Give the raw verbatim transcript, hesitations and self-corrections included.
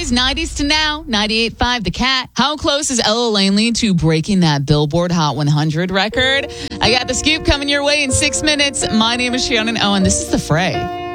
eighties, nineties to now, ninety-eight point five The Cat. How close is Ella Langley to breaking that Billboard Hot one hundred record? I got the scoop coming your way in six minutes. My name is Shannon Owen. This is The Fray.